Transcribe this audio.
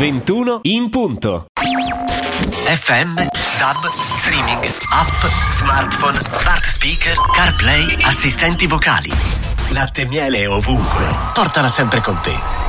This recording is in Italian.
21 in punto. FM, DAB, streaming, app, smartphone, smart speaker, CarPlay, assistenti vocali. Latte e miele ovunque. Portala sempre con te.